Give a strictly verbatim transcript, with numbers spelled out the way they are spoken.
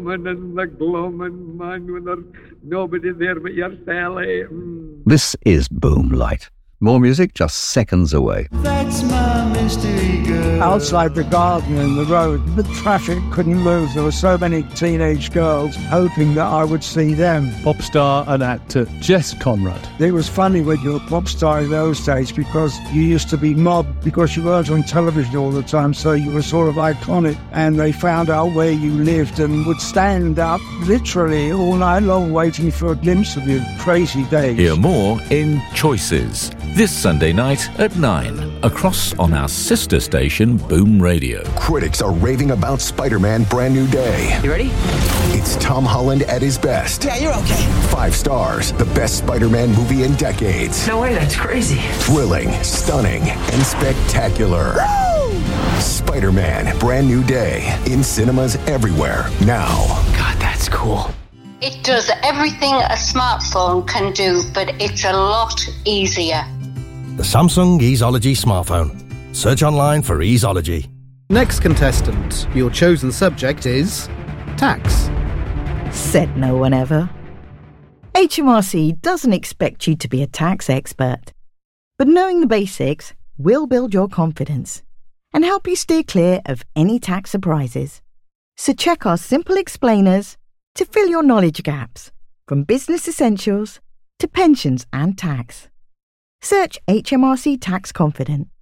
And the gloaming man when there's nobody there but yourself. Mm. This is Boomlight. More music just seconds away. That's my mystery girl. Outside the garden and the road, the traffic couldn't move. There were so many teenage girls hoping that I would see them. Pop star and actor Jess Conrad. It was funny when you were a pop star in those days because you used to be mobbed because you weren't on television all the time, so you were sort of iconic, and they found out where you lived and would stand up literally all night long waiting for a glimpse of you. Crazy days. Hear more in Choices this Sunday night at nine, across on our sister station Boom Radio. Critics are raving about Spider-Man Brand New Day. You ready? It's Tom Holland at his best. Yeah, you're okay. Five stars, the best Spider-Man movie in decades. No way, that's crazy. Thrilling, stunning, and spectacular. Woo! Spider-Man Brand New Day, in cinemas everywhere, now. God, that's cool. It does everything a smartphone can do, but it's a lot easier. The Samsung Easeology smartphone. Search online for Easeology. Next contestant, your chosen subject is tax. Said no one ever. H M R C doesn't expect you to be a tax expert, but knowing the basics will build your confidence and help you steer clear of any tax surprises. So check our simple explainers to fill your knowledge gaps, from business essentials to pensions and tax. Search H M R C Tax Confident